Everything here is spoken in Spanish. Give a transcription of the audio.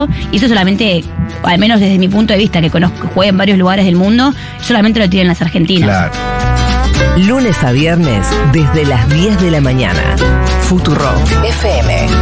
Y eso solamente, al menos desde mi punto de vista, que conozco, juega en varios lugares del mundo, solamente lo tienen las argentinas. Claro. Lunes a viernes, desde las 10 de la mañana. Futurock FM.